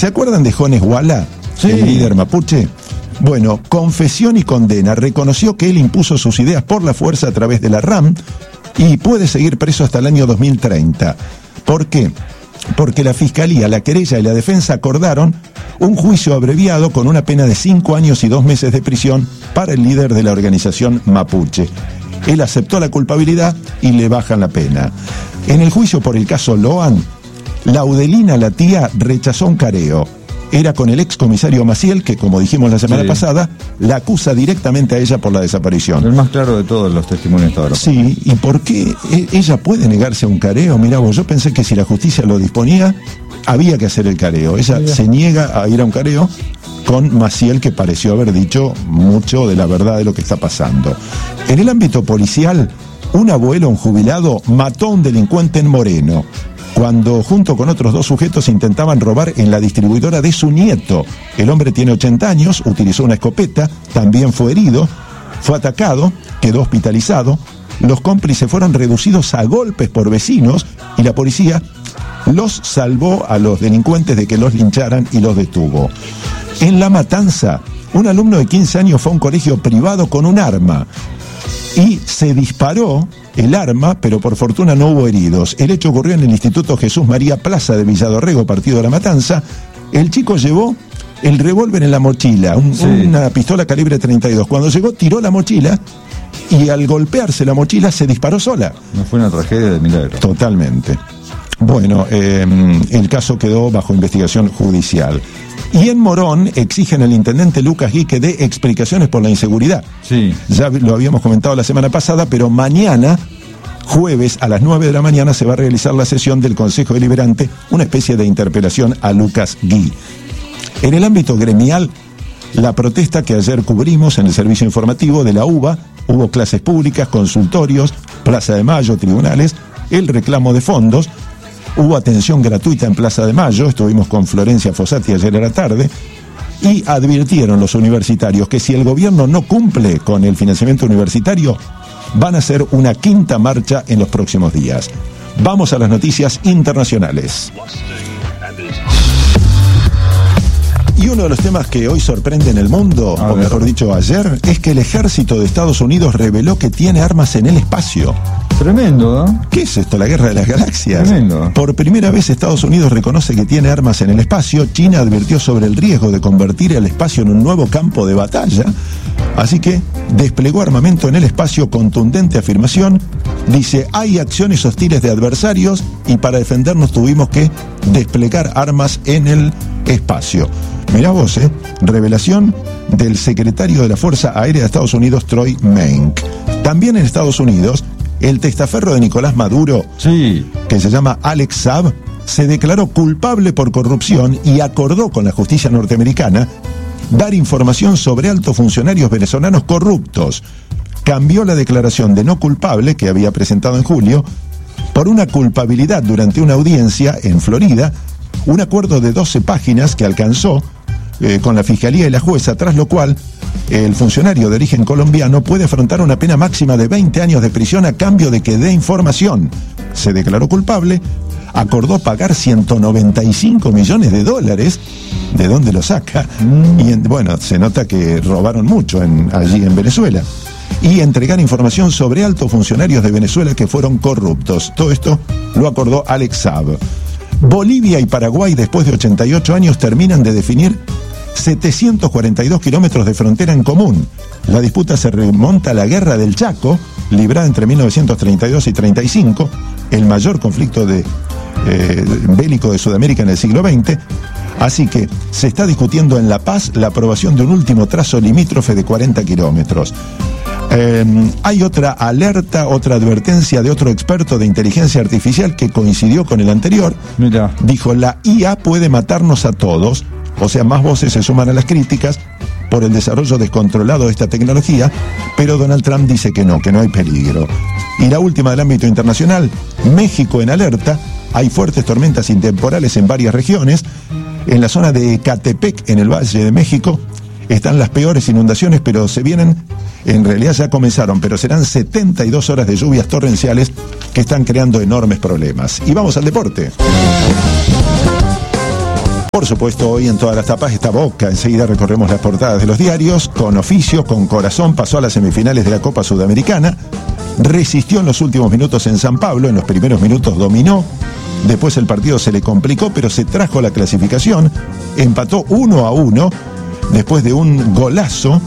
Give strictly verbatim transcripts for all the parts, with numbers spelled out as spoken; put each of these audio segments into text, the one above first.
¿Se acuerdan de Jones Walla, sí. el líder mapuche? Bueno, confesión y condena. Reconoció que él impuso sus ideas por la fuerza a través de la RAM y puede seguir preso hasta el año dos mil treinta. ¿Por qué? Porque la Fiscalía, la querella y la defensa acordaron un juicio abreviado con una pena de cinco años y dos meses de prisión para el líder de la organización mapuche. Él aceptó la culpabilidad y le bajan la pena. En el juicio por el caso Loan, Laudelina, la tía, rechazó un careo. Era con el excomisario Maciel, que como dijimos la semana sí. pasada, la acusa directamente a ella por la desaparición. El más claro de todos los testimonios hasta ahora. Sí, ¿y por qué ella puede negarse a un careo? Mirá vos, yo pensé que si la justicia lo disponía, había que hacer el careo. Ella Mira. se niega a ir a un careo con Maciel, que pareció haber dicho mucho de la verdad de lo que está pasando. En el ámbito policial, un abuelo, un jubilado, mató a un delincuente en Moreno, cuando junto con otros dos sujetos intentaban robar en la distribuidora de su nieto. El hombre tiene ochenta años, utilizó una escopeta, también fue herido, fue atacado, quedó hospitalizado. Los cómplices fueron reducidos a golpes por vecinos y la policía los salvó a los delincuentes de que los lincharan y los detuvo. En La Matanza, un alumno de quince años fue a un colegio privado con un arma y se disparó el arma, pero por fortuna no hubo heridos. El hecho ocurrió en el Instituto Jesús María Plaza de Villadorrego, partido de La Matanza. El chico llevó el revólver en la mochila, un, sí. una pistola calibre treinta y dos. Cuando llegó, tiró la mochila y al golpearse la mochila se disparó sola. No fue una tragedia de milagro. Totalmente. Bueno, eh, el caso quedó bajo investigación judicial. Y en Morón exigen al intendente Lucas Gui que dé explicaciones por la inseguridad. Sí. Ya lo habíamos comentado la semana pasada, pero mañana, jueves a las nueve de la mañana, se va a realizar la sesión del Consejo Deliberante, una especie de interpelación a Lucas Gui. En el ámbito gremial, la protesta que ayer cubrimos en el servicio informativo de la U B A, hubo clases públicas, consultorios, Plaza de Mayo, tribunales, el reclamo de fondos. Hubo atención gratuita en Plaza de Mayo, estuvimos con Florencia Fossati ayer a la tarde, y advirtieron los universitarios que si el gobierno no cumple con el financiamiento universitario, van a hacer una quinta marcha en los próximos días. Vamos a las noticias internacionales. Y uno de los temas que hoy sorprende en el mundo, a o ver. mejor dicho ayer, es que el ejército de Estados Unidos reveló que tiene armas en el espacio. Tremendo, ¿eh? ¿Qué es esto? La guerra de las galaxias. Tremendo. Por primera vez Estados Unidos reconoce que tiene armas en el espacio. China advirtió sobre el riesgo de convertir el espacio en un nuevo campo de batalla. Así que desplegó armamento en el espacio, contundente afirmación. Dice, hay acciones hostiles de adversarios y para defendernos tuvimos que desplegar armas en el espacio. Mirá vos, ¿eh? Revelación del secretario de la Fuerza Aérea de Estados Unidos, Troy Menck. También en Estados Unidos, el testaferro de Nicolás Maduro, Sí. que se llama Alex Saab, se declaró culpable por corrupción y acordó con la justicia norteamericana dar información sobre altos funcionarios venezolanos corruptos. Cambió la declaración de no culpable que había presentado en julio por una culpabilidad durante una audiencia en Florida, un acuerdo de doce páginas que alcanzó eh, con la Fiscalía y la jueza, tras lo cual el funcionario de origen colombiano puede afrontar una pena máxima de veinte años de prisión a cambio de que dé información. Se declaró culpable, acordó pagar ciento noventa y cinco millones de dólares. ¿De dónde lo saca? Mm. Y en, bueno, se nota que robaron mucho en, allí en Venezuela. Y entregar información sobre altos funcionarios de Venezuela que fueron corruptos. Todo esto lo acordó Alex Saab. Bolivia y Paraguay, después de ochenta y ocho años, terminan de definir setecientos cuarenta y dos kilómetros de frontera en común. La disputa se remonta a la Guerra del Chaco, librada entre mil novecientos treinta y dos y treinta y cinco, el mayor conflicto de, eh, bélico de Sudamérica en el siglo veinte. Así que se está discutiendo en La Paz la aprobación de un último trazo limítrofe de cuarenta kilómetros. Eh, hay otra alerta, otra advertencia de otro experto de inteligencia artificial que coincidió con el anterior. Mira. Dijo, la I A puede matarnos a todos. O sea, más voces se suman a las críticas por el desarrollo descontrolado de esta tecnología, pero Donald Trump dice que no, que no hay peligro. Y la última del ámbito internacional, México en alerta, hay fuertes tormentas y temporales en varias regiones. En la zona de Ecatepec, en el Valle de México, están las peores inundaciones, pero se vienen, en realidad ya comenzaron, pero serán setenta y dos horas de lluvias torrenciales que están creando enormes problemas. Y vamos al deporte. Por supuesto, hoy en todas las tapas está Boca. Enseguida recorremos las portadas de los diarios. Con oficio, con corazón, pasó a las semifinales de la Copa Sudamericana. Resistió en los últimos minutos en San Pablo. En los primeros minutos dominó. Después el partido se le complicó, pero se trajo la clasificación. Empató uno a uno. Después de un golazo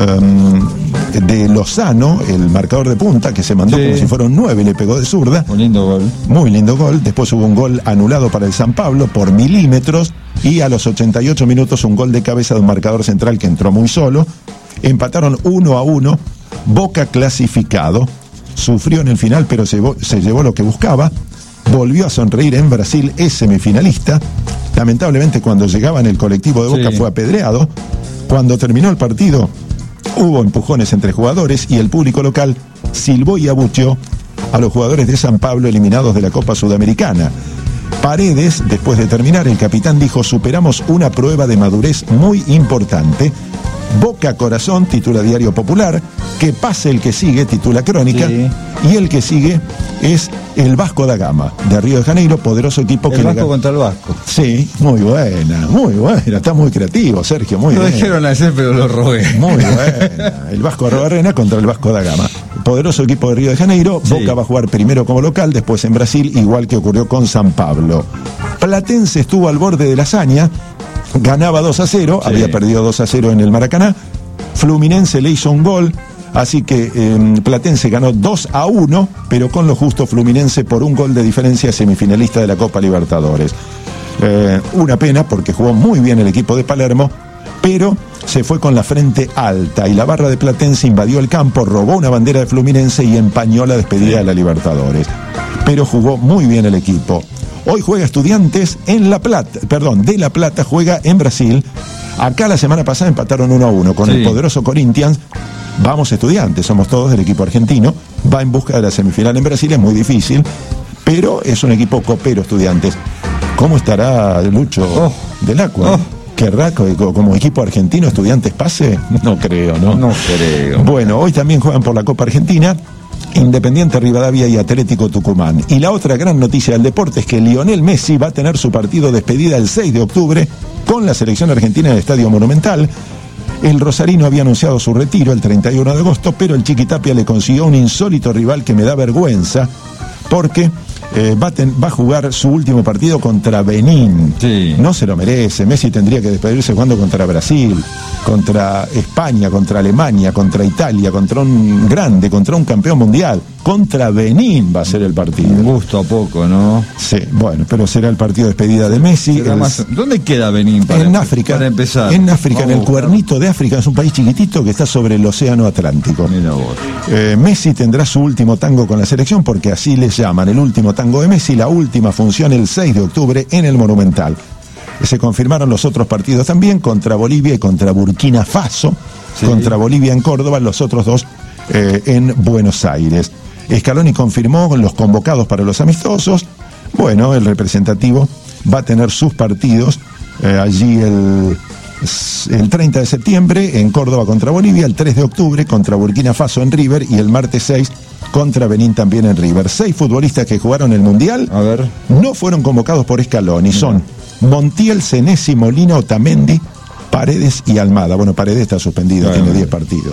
um, de Lozano, el marcador de punta, que se mandó sí. como si fuera un nueve, le pegó de zurda. Un lindo gol. Muy lindo gol. Después hubo un gol anulado para el San Pablo por milímetros. Y a los ochenta y ocho minutos un gol de cabeza de un marcador central que entró muy solo. Empataron uno a uno. Boca clasificado. Sufrió en el final, pero se llevó, se llevó lo que buscaba. Volvió a sonreír en Brasil, es semifinalista. Lamentablemente cuando llegaba en el colectivo de Boca sí. fue apedreado. Cuando terminó el partido hubo empujones entre jugadores y el público local silbó y abucheó a los jugadores de San Pablo eliminados de la Copa Sudamericana. Paredes, después de terminar, el capitán dijo: superamos una prueba de madurez muy importante. Boca Corazón, titula Diario Popular. Que pase el que sigue, titula Crónica. Sí. Y el que sigue es el Vasco da Gama, de Río de Janeiro, poderoso equipo el que... El Vasco le... contra el Vasco. Sí, muy buena, muy buena. Está muy creativo, Sergio, muy Lo bien. Lo dijeron hacer, pero lo robé. Muy buena. El Vasco Arrobarrena contra el Vasco da Gama. Poderoso equipo de Río de Janeiro. Sí. Boca va a jugar primero como local, después en Brasil, igual que ocurrió con San Pablo. Platense estuvo al borde de la hazaña. Ganaba dos a cero, sí. había perdido dos a cero en el Maracaná. Fluminense le hizo un gol, así que eh, Platense ganó dos a uno, pero con lo justo. Fluminense por un gol de diferencia semifinalista de la Copa Libertadores. Eh, una pena porque jugó muy bien el equipo de Palermo, pero se fue con la frente alta y la barra de Platense invadió el campo, robó una bandera de Fluminense y empañó la despedida sí. de la Libertadores. Pero jugó muy bien el equipo. Hoy juega Estudiantes en La Plata, perdón, de La Plata, juega en Brasil. Acá la semana pasada empataron uno a uno con sí. el poderoso Corinthians. Vamos Estudiantes, somos todos del equipo argentino. Va en busca de la semifinal en Brasil, es muy difícil, pero es un equipo copero Estudiantes. ¿Cómo estará Lucho oh. del Acua? Oh. ¿Querrá como equipo argentino Estudiantes pase? No creo, ¿no? No creo. Bueno, hoy también juegan por la Copa Argentina Independiente Rivadavia y Atlético Tucumán. Y la otra gran noticia del deporte es que Lionel Messi va a tener su partido de despedida el seis de octubre con la selección argentina en el Estadio Monumental. El rosarino había anunciado su retiro el treinta y uno de agosto, pero el Chiquitapia le consiguió un insólito rival que me da vergüenza, porque eh, va, a ten, va a jugar su último partido contra Benín. Sí. No se lo merece. Messi tendría que despedirse jugando contra Brasil, contra España, contra Alemania, contra Italia, contra un grande, contra un campeón mundial. Contra Benín va a ser el partido. Un gusto a poco, ¿no? Sí, bueno, pero será el partido de despedida de Messi. El... Más... ¿Dónde queda Benín para, en África, para empezar? En África, Vamos en el cuernito de África. Es un país chiquitito que está sobre el océano Atlántico. Mira vos. Eh, Messi tendrá su último tango con la selección, porque así les llaman, el último tango de Messi, la última función el seis de octubre en el Monumental. Se confirmaron los otros partidos también, contra Bolivia y contra Burkina Faso. Sí. Contra Bolivia en Córdoba, los otros dos eh, en Buenos Aires. Scaloni confirmó los convocados para los amistosos. Bueno, el representativo va a tener sus partidos eh, allí el, el treinta de septiembre en Córdoba contra Bolivia, el tres de octubre contra Burkina Faso en River y el martes seis contra Benín también en River. Seis futbolistas que jugaron el Mundial a ver. no fueron convocados por Scaloni. Son Montiel, Senesi, Molina, Otamendi, Paredes y Almada. Bueno, Paredes está suspendido, bueno, tiene diez partidos.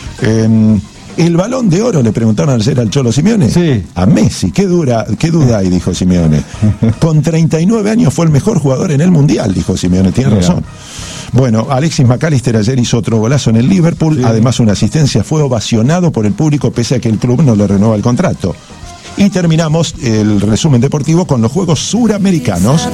Eh, El Balón de Oro, le preguntaron ayer al Cholo Simeone. Sí. A Messi, ¿qué, dura, qué duda hay? Dijo Simeone. Con treinta y nueve años fue el mejor jugador en el Mundial, dijo Simeone, tiene Mira. razón. Bueno, Alexis McAllister ayer hizo otro golazo en el Liverpool, sí. además una asistencia, fue ovacionado por el público pese a que el club no le renueva el contrato. Y terminamos el resumen deportivo con los Juegos Suramericanos.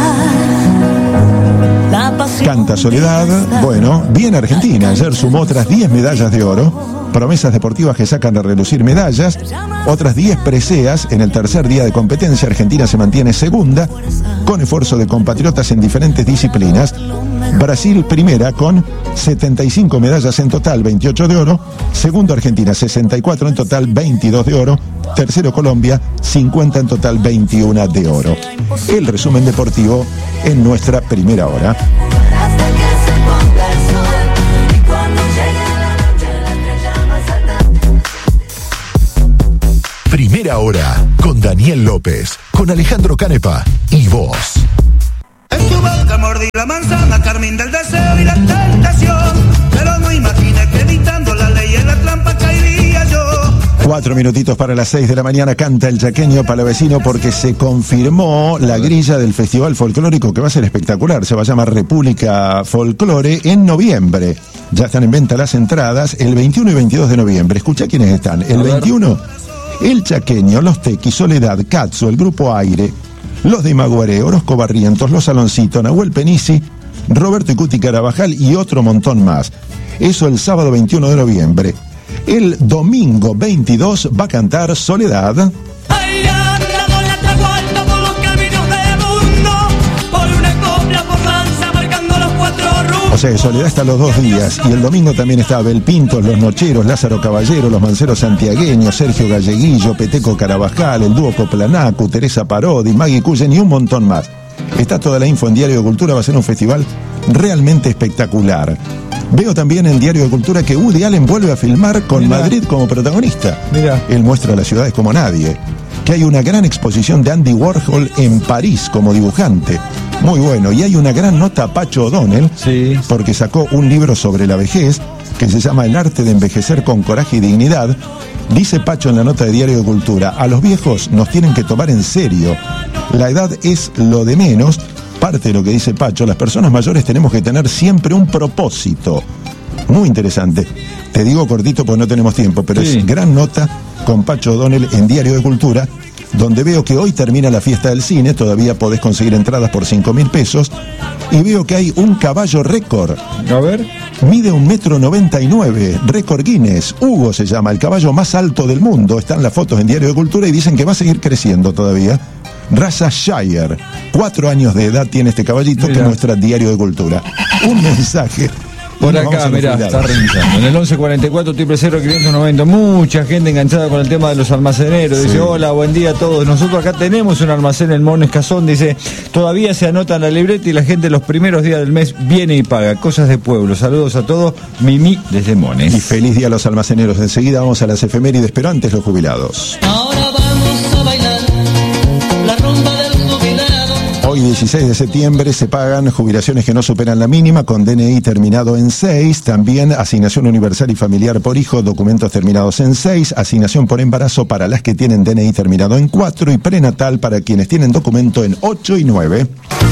Canta Soledad. Bueno, bien Argentina, ayer sumó otras diez medallas de oro. Promesas deportivas que sacan a relucir medallas. Otras diez preseas en el tercer día de competencia. Argentina se mantiene segunda, con esfuerzo de compatriotas en diferentes disciplinas. Brasil primera con setenta y cinco medallas en total, veintiocho de oro. Segundo Argentina, sesenta y cuatro en total, veintidós de oro. Tercero Colombia, cincuenta en total, veintiuno de oro. El resumen deportivo en nuestra primera hora. Primera hora con Daniel López, con Alejandro Canepa y vos. En tu boca mordí la manzana, Carmín del deseo y la tentación, pero no imaginé que evitando la ley en la trampa caería yo. Cuatro minutitos para las seis de la mañana canta el chaqueño palavecino porque se confirmó la grilla del Festival Folclórico que va a ser espectacular. Se va a llamar República Folclore en noviembre. Ya están en venta las entradas el veintiuno y veintidós de noviembre. Escucha quiénes están. El veintiuno, el chaqueño, los Tequis, Soledad, Katzo, el Grupo Aire, los de Maguaré, Orozco Barrientos, los Saloncitos, Nahuel Penisi, Roberto Icuti Carabajal y otro montón más. Eso el sábado veintiuno de noviembre. El domingo veintidós va a cantar Soledad. Ay, anda con la Atahualpa por los caminos del mundo, por una copla por lanza marcando los cuatro rumbos. O sea, Soledad está los dos días. Y el domingo también está Abel Pintos, Los Nocheros, Lázaro Caballero, Los Manceros Santiagueños, Sergio Galleguillo, Peteco Carabajal, el dúo Coplanacu, Teresa Parodi, Maggie Cullen y un montón más. Está toda la info en Diario de Cultura. Va a ser un festival realmente espectacular. Veo también en Diario de Cultura que Woody Allen vuelve a filmar con Mirá. Madrid como protagonista. Mirá. Él muestra las ciudades como nadie. Que hay una gran exposición de Andy Warhol en París como dibujante. Muy bueno. Y hay una gran nota a Pacho O'Donnell, sí, porque sacó un libro sobre la vejez que se llama El arte de envejecer con coraje y dignidad. Dice Pacho en la nota de Diario de Cultura: a los viejos nos tienen que tomar en serio. La edad es lo de menos. Parte de lo que dice Pacho, las personas mayores tenemos que tener siempre un propósito. Muy interesante. Te digo cortito porque no tenemos tiempo, pero sí, es gran nota con Pacho O'Donnell en Diario de Cultura, donde veo que hoy termina la fiesta del cine, todavía podés conseguir entradas por cinco mil pesos, y veo que hay un caballo récord. A ver. Mide un metro noventa y nueve, récord Guinness. Hugo se llama, el caballo más alto del mundo. Están las fotos en Diario de Cultura y dicen que va a seguir creciendo todavía. Raza Shire, cuatro años de edad tiene este caballito. Mirá. Que muestra Diario de Cultura. Un mensaje. Por acá, mirá, está revisando. En el once cuarenta y cuatro, triple cero, quinientos noventa. Mucha gente enganchada con el tema de los almaceneros. Sí. Dice, hola, buen día a todos. Nosotros acá tenemos un almacén en Mones Cazón. Dice, todavía se anota en la libreta y la gente los primeros días del mes viene y paga. Cosas de pueblo. Saludos a todos. Mimi desde Mones. Y feliz día a los almaceneros. Enseguida vamos a las efemérides, pero antes los jubilados. Ahora vamos a bailar la rumba del jubilado. Hoy, dieciséis de septiembre, se pagan jubilaciones que no superan la mínima con D N I terminado en seis, también asignación universal y familiar por hijo, documentos terminados en seis, asignación por embarazo para las que tienen D N I terminado en cuatro y prenatal para quienes tienen documento en ocho y nueve.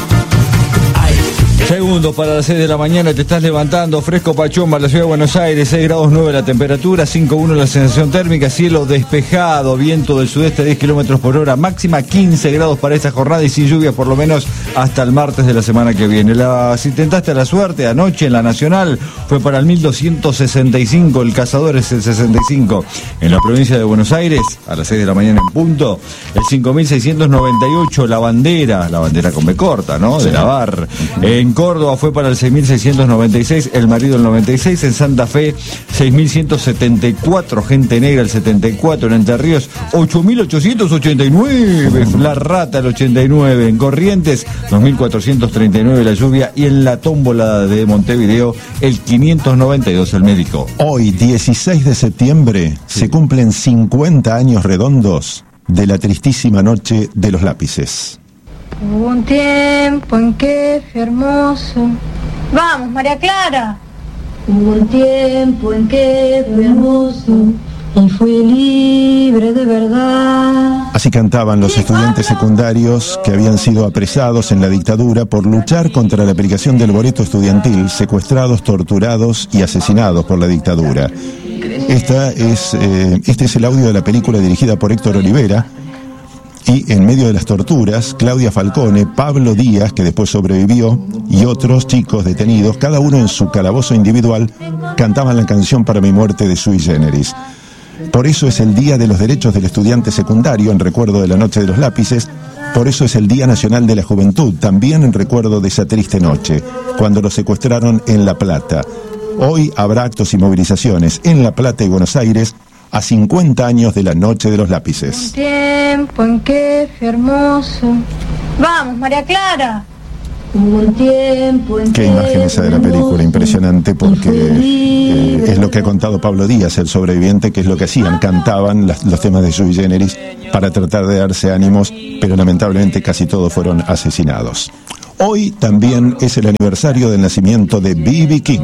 Segundos para las seis de la mañana, te estás levantando, fresco Pachomba, la ciudad de Buenos Aires, seis grados nueve la temperatura, cinco uno la sensación térmica, cielo despejado, viento del sudeste a diez kilómetros por hora, máxima quince grados para esta jornada y sin lluvia por lo menos hasta el martes de la semana que viene. La, si tentaste la suerte anoche en la Nacional, fue para el mil doscientos sesenta y cinco, el cazador es el sesenta y cinco. En la provincia de Buenos Aires, a las seis de la mañana en punto, el cinco mil seiscientos noventa y ocho, la bandera, la bandera con B corta, ¿no? De la Bar. En Córdoba fue para el seis mil seiscientos noventa y seis, el marido el noventa y seis, en Santa Fe seis mil ciento setenta y cuatro, gente negra el setenta y cuatro, en Entre Ríos ocho mil ochocientos ochenta y nueve, la Rata el ochenta y nueve, en Corrientes dos mil cuatrocientos treinta y nueve la lluvia y en la Tómbola de Montevideo el quinientos noventa y dos el médico. Hoy, dieciséis de septiembre, sí, se cumplen cincuenta años redondos de la tristísima noche de los lápices. Hubo un tiempo en que fue hermoso. Vamos, María Clara. Hubo un tiempo en que fue hermoso y fui libre de verdad. Así cantaban los estudiantes secundarios que habían sido apresados en la dictadura por luchar contra la aplicación del boleto estudiantil, secuestrados, torturados y asesinados por la dictadura. Esta es, eh, este es el audio de la película dirigida por Héctor Olivera. Y en medio de las torturas, Claudia Falcone, Pablo Díaz, que después sobrevivió, y otros chicos detenidos, cada uno en su calabozo individual, cantaban la canción Para mi muerte de Sui Generis. Por eso es el Día de los Derechos del Estudiante Secundario, en recuerdo de la Noche de los Lápices. Por eso es el Día Nacional de la Juventud, también en recuerdo de esa triste noche, cuando los secuestraron en La Plata. Hoy habrá actos y movilizaciones en La Plata y Buenos Aires, a cincuenta años de la Noche de los Lápices. Un tiempo en que fue hermoso. Vamos, María Clara. Un tiempo en Qué imagen esa de la película, impresionante, porque eh, es lo que ha contado Pablo Díaz, el sobreviviente, que es lo que hacían, cantaban las, los temas de Sui Generis para tratar de darse ánimos, pero lamentablemente casi todos fueron asesinados. Hoy también es el aniversario del nacimiento de B B King.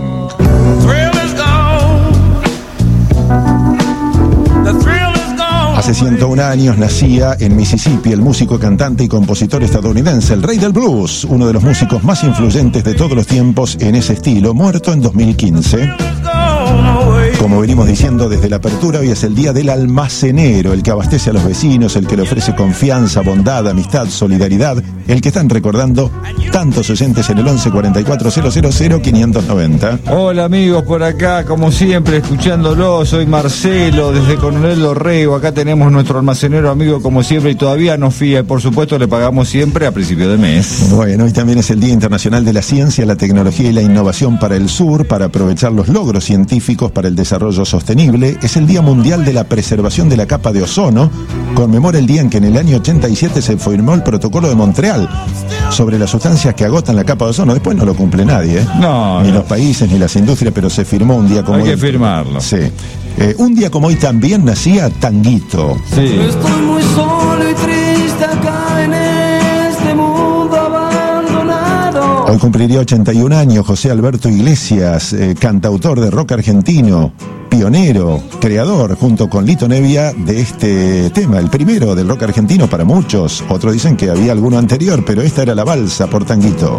Hace ciento un años nacía en Mississippi el músico, cantante y compositor estadounidense, el rey del blues, uno de los músicos más influyentes de todos los tiempos en ese estilo, muerto en dos mil quince. Como venimos diciendo desde la apertura, hoy es el día del almacenero, el que abastece a los vecinos, el que le ofrece confianza, bondad, amistad, solidaridad, el que están recordando tantos oyentes en el once cuarenta y cuatro cero cero cero quinientos noventa. Hola amigos, por acá, como siempre, escuchándolo, soy Marcelo, desde Coronel Dorrego, acá tenemos nuestro almacenero amigo como siempre y todavía nos fía, y por supuesto le pagamos siempre a principio de mes. Bueno, hoy también es el Día Internacional de la Ciencia, la Tecnología y la Innovación para el Sur, para aprovechar los logros científicos para el desarrollo sostenible. Es el Día Mundial de la Preservación de la Capa de Ozono. Conmemora el día en que en el año ochenta y siete se firmó el Protocolo de Montreal sobre las sustancias que agotan la capa de ozono. Después no lo cumple nadie, ¿eh? No, ni no. los países ni las industrias, pero se firmó un día como Hay hoy. que firmarlo. Sí. Eh, un día como hoy también nacía Tanguito. Sí. Estoy muy solo y triste acá en este mundo abandonado. Hoy cumpliría ochenta y un años José Alberto Iglesias, eh, cantautor de rock argentino, pionero, creador, junto con Lito Nevia, de este tema, el primero del rock argentino para muchos. Otros dicen que había alguno anterior, pero esta era la balsa por Tanguito.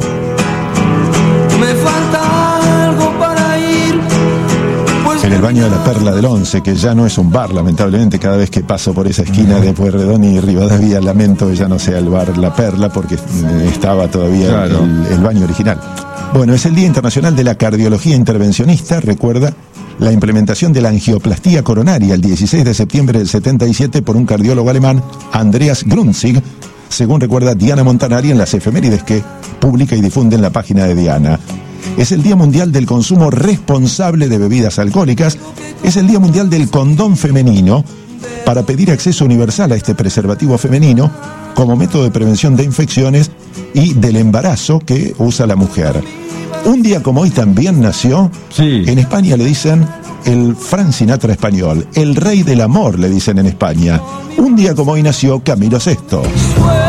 Me falta algo para ir, pues En el baño de la Perla del Once, que ya no es un bar, lamentablemente, cada vez que paso por esa esquina de Pueyrredón y Rivadavia, lamento que ya no sea el bar La Perla, porque eh, estaba todavía Claro. el, el baño original. Bueno, es el Día Internacional de la Cardiología Intervencionista, recuerda la implementación de la angioplastía coronaria el dieciséis de septiembre del setenta y siete por un cardiólogo alemán, Andreas Grunzig, según recuerda Diana Montanari en las efemérides que publica y difunde en la página de Diana. Es el Día Mundial del Consumo Responsable de Bebidas Alcohólicas. Es el Día Mundial del Condón Femenino, para pedir acceso universal a este preservativo femenino como método de prevención de infecciones y del embarazo que usa la mujer. Un día como hoy también nació, Sí. en España le dicen el Frank Sinatra español, el rey del amor le dicen en España. Un día como hoy nació Camilo sexto.